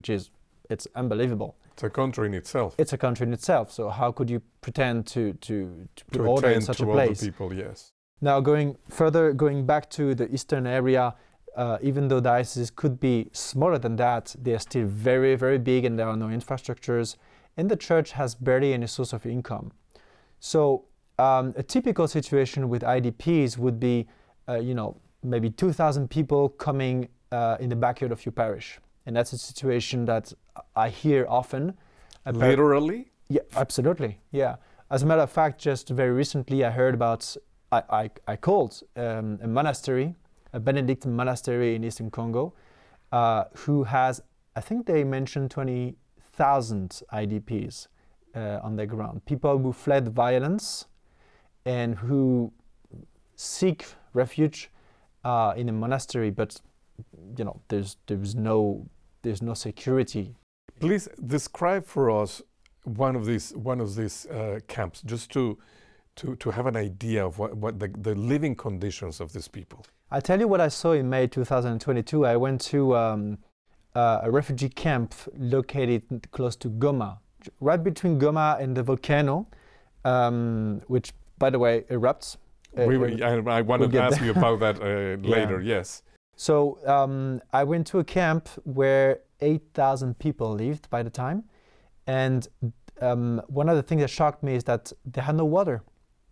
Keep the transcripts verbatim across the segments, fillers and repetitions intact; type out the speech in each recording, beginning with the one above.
which is, it's unbelievable. It's a country in itself. It's a country in itself. So how could you pretend to, to, to put to order in attend such to a place? other people, yes. Now going further, going back to the eastern area, uh, even though dioceses could be smaller than that, they are still very, very big and there are no infrastructures. And the church has barely any source of income. So um, a typical situation with I D Ps would be, uh, you know, maybe two thousand people coming uh, in the backyard of your parish. And that's a situation that I hear often. Literally? Yeah, absolutely. Yeah. As a matter of fact, just very recently I heard about, I, I, I called um, a monastery, a Benedictine monastery in Eastern Congo, uh, who has, I think they mentioned twenty thousand I D Ps uh, on the ground. People who fled violence and who seek refuge uh, in a monastery, but you know, there's there's no there's no security. Please describe for us one of these one of these uh, camps, just to to to have an idea of what what the, the living conditions of these people. I'll tell you what I saw in May two thousand twenty-two. I went to um, uh, a refugee camp located close to Goma, right between Goma and the volcano, um, which, by the way, erupts. Uh, we, we, I, I wanted we'll to ask there. you about that uh, later. Yeah. Yes. So um, I went to a camp where eight thousand people lived by the time, and um, one of the things that shocked me is that they had no water.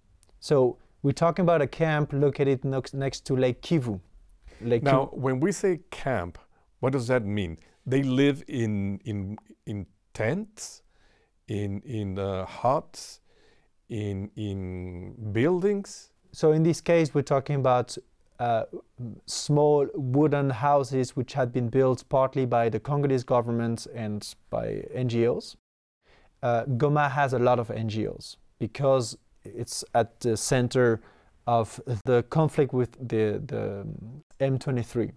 So we're talking about a camp located next, next to Lake Kivu. Lake now, Kivu. When we say camp, what does that mean? They live in in in tents, in in uh, huts, in in buildings. So in this case, we're talking about uh, small wooden houses which had been built partly by the Congolese government and by N G Os. Uh, Goma has a lot of N G Os because it's at the center of the conflict with the, the M twenty-three.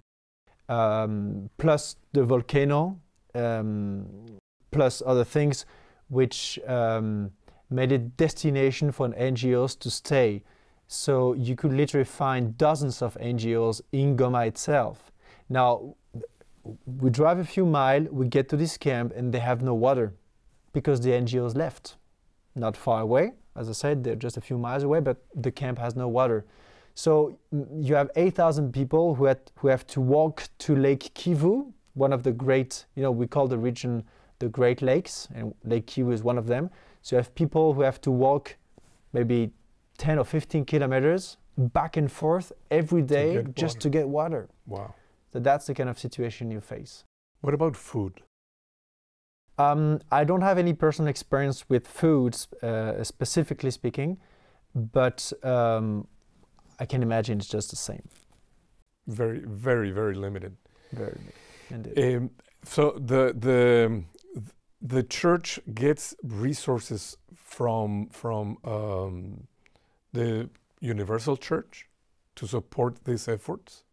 Um, plus the volcano, um, plus other things which um, made it destination for N G Os to stay. So you could literally find dozens of N G Os in Goma itself. Now, we drive a few miles, we get to this camp and they have no water because the N G Os left. Not far away, as I said, they're just a few miles away, but the camp has no water. So you have eight thousand people who, had, who have to walk to Lake Kivu, one of the great, you know, we call the region the Great Lakes, and Lake Kivu is one of them. So you have people who have to walk maybe ten or fifteen kilometers back and forth every day to just to get water. Wow. So that's the kind of situation you face. What about food? Um, I don't have any personal experience with foods, uh, specifically speaking, but um, I can imagine it's just the same. Very, very, very limited. Very indeed. Um, so the the the church gets resources from from um, the Universal Church to support these efforts.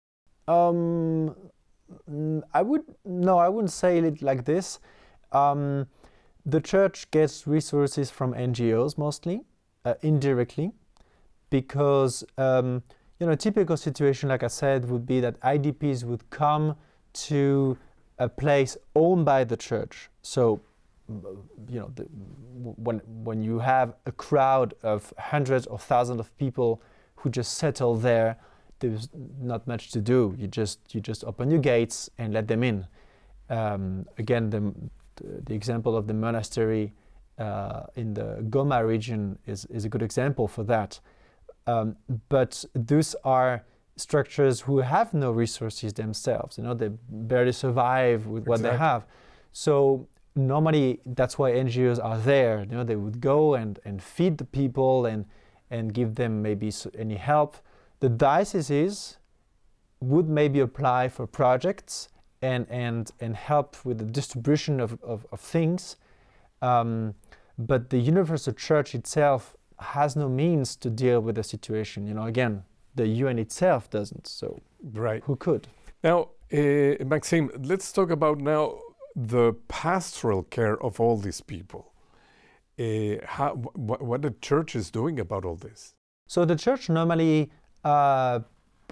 Um, I would no, I wouldn't say it like this. Um, the church gets resources from N G Os mostly, uh, indirectly, because um, you know, a typical situation, like I said, would be that I D Ps would come to a place owned by the church. So, you know, the, when when you have a crowd of hundreds or thousands of people who just settle there, there's not much to do. You just you just open your gates and let them in. Um, again, the the example of the monastery uh, in the Goma region is is a good example for that. Um, but those are structures who have no resources themselves. You know, they barely survive with what Exactly. they have. So normally that's why N G Os are there. You know, they would go and, and feed the people and and give them maybe any help. The dioceses would maybe apply for projects and and and help with the distribution of, of, of things. Um, but the Universal Church itself has no means to deal with the situation. You know, again, the U N itself doesn't, so right. Who could? Now, uh, Maxime, let's talk about now the pastoral care of all these people. Uh, how, wh what the church is doing about all this? So the church normally uh,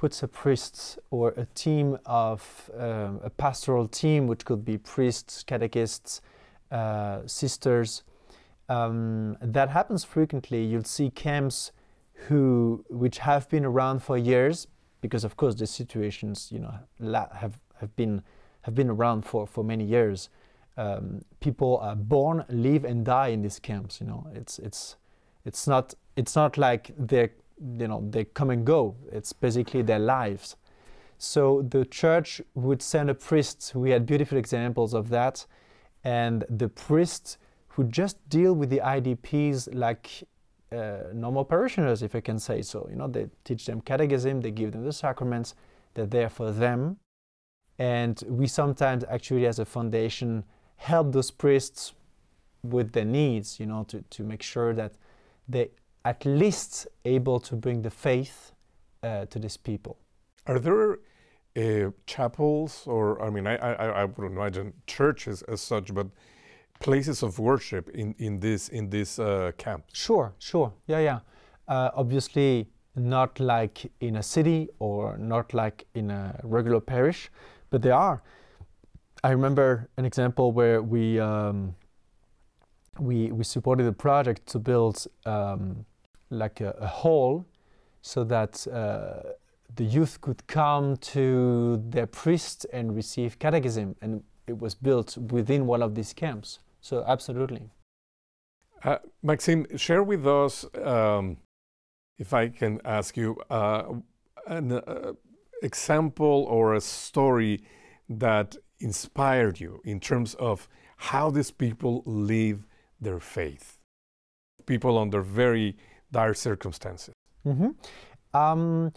puts a priest or a team of um, a pastoral team, which could be priests, catechists, uh, sisters, um, that happens frequently. You'll see camps who which have been around for years, because of course the situations, you know, have have been have been around for for many years. Um, people are born, live, and die in these camps. You know, it's it's it's not it's not like they're you know they come and go. It's basically their lives. So the church would send a priest. We had beautiful examples of that, and the priest who just deal with the I D Ps like uh, normal parishioners, if I can say so. You know, they teach them catechism, they give them the sacraments, they're there for them. And we sometimes actually as a foundation help those priests with their needs, you know, to, to make sure that they at least able to bring the faith uh, to these people. Are there uh, chapels, or I mean, I, I, I would imagine churches as such, but places of worship in, in this in this uh, camp? Sure, sure, yeah, yeah. Uh, obviously not like in a city or not like in a regular parish, but there are. I remember an example where we um, we we supported a project to build um, like a, a hall so that uh, the youth could come to their priest and receive catechism, and it was built within one of these camps. So absolutely. Uh, Maxime, share with us, um, if I can ask you, uh, an uh, example or a story that inspired you in terms of how these people live their faith. People under very dire circumstances. Mm-hmm. Um,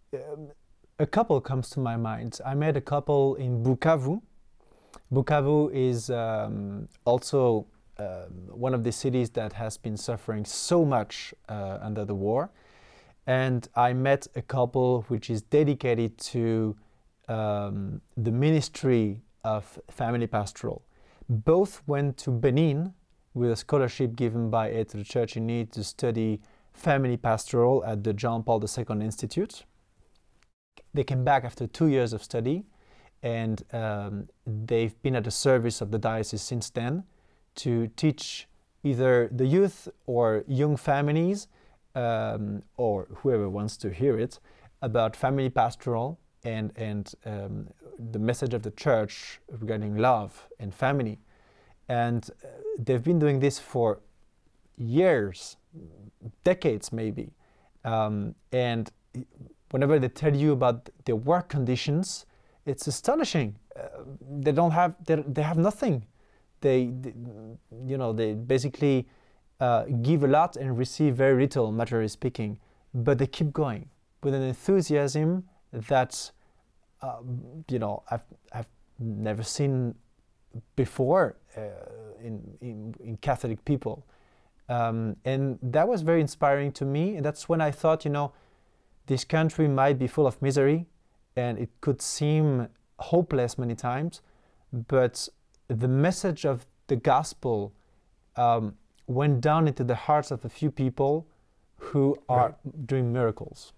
a couple comes to my mind. I met a couple in Bukavu. Bukavu is um, also uh, one of the cities that has been suffering so much uh, under the war. And I met a couple which is dedicated to um, the ministry of family pastoral. Both went to Benin with a scholarship given by Aid to the Church in Need to study family pastoral at the John Paul the Second Institute. They came back after two years of study, and um, they've been at the service of the diocese since then to teach either the youth or young families um, or whoever wants to hear it about family pastoral and, and um, the message of the church regarding love and family. And uh, they've been doing this for years, decades maybe. Um, and whenever they tell you about their work conditions, it's astonishing. Uh, they don't have, they, they have nothing. They, they, you know, they basically uh, give a lot and receive very little, materially speaking, but they keep going with an enthusiasm that, uh, you know, I've, I've never seen before uh, in, in, in Catholic people. Um, and that was very inspiring to me. And that's when I thought, you know, this country might be full of misery, and it could seem hopeless many times, but the message of the gospel um, went down into the hearts of a few people who are right. doing miracles.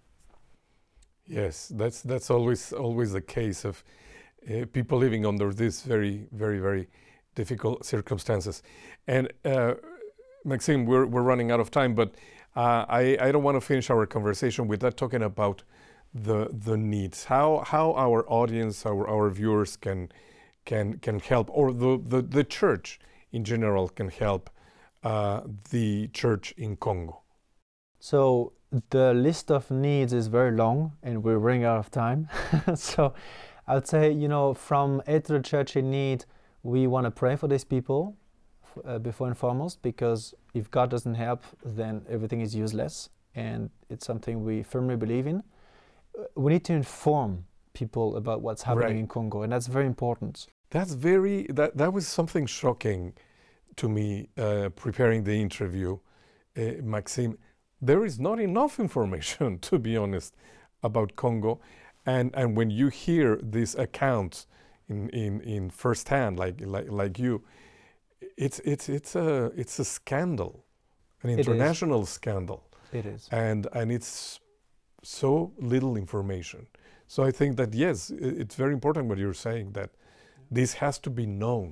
Yes, that's that's always always the case of uh, people living under these very very very difficult circumstances. And uh, Maxime, we're we're running out of time, but uh, I I don't want to finish our conversation without talking about the the needs, how how our audience, our our viewers can can can help, or the the, the church in general can help uh, the church in Congo. So the list of needs is very long, and we're running out of time. So I'd say, you know, from Aid to the Church in Need, we want to pray for these people uh, before and foremost, because if God doesn't help, then everything is useless, and it's something we firmly believe in. We need to inform people about what's happening right. in Congo, and that's very important. That's very, that, that was something shocking to me uh, preparing the interview, uh, Maxime. There is not enough information, to be honest, about Congo. And, and when you hear these accounts in, in, in firsthand, like, like, like you, it's, it's, it's, a, it's a scandal, an international scandal. It is. And, and it's so little information. So I think that yes, i- it's very important what you're saying, that this has to be known.